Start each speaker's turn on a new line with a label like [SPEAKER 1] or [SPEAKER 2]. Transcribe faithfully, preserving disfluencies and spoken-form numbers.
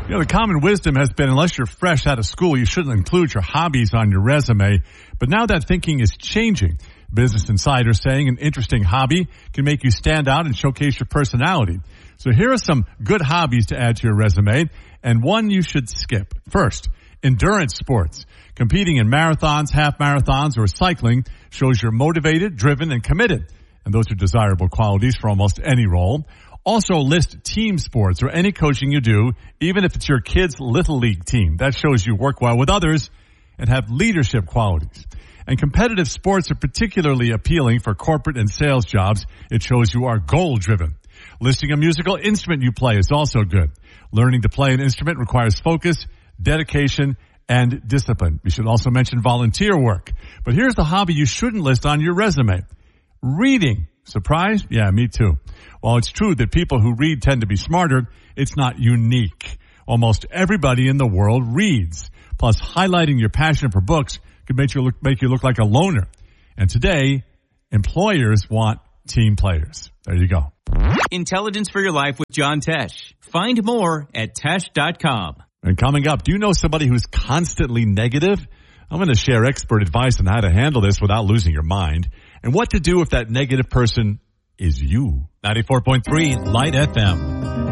[SPEAKER 1] You know, the common wisdom has been unless you're fresh out of school, you shouldn't include your hobbies on your resume. But now that thinking is changing. Business Insider saying an interesting hobby can make you stand out and showcase your personality. So here are some good hobbies to add to your resume and one you should skip. First, endurance sports. Competing in marathons, half marathons, or cycling shows you're motivated, driven, and committed. And those are desirable qualities for almost any role. Also list team sports or any coaching you do, even if it's your kid's little league team. That shows you work well with others and have leadership qualities. And competitive sports are particularly appealing for corporate and sales jobs. It shows you are goal-driven. Listing a musical instrument you play is also good. Learning to play an instrument requires focus, dedication, and discipline. We should also mention volunteer work. But here's the hobby you shouldn't list on your resume. Reading. Surprised? Yeah, me too. While it's true that people who read tend to be smarter, it's not unique. Almost everybody in the world reads. Plus, highlighting your passion for books could make you look, make you look like a loner. And today, employers want team players. There you go.
[SPEAKER 2] Intelligence for your life with John Tesh. Find more at tesh dot com.
[SPEAKER 1] And coming up, do you know somebody who's constantly negative? I'm going to share expert advice on how to handle this without losing your mind and what to do if that negative person is you. ninety-four point three Light F M.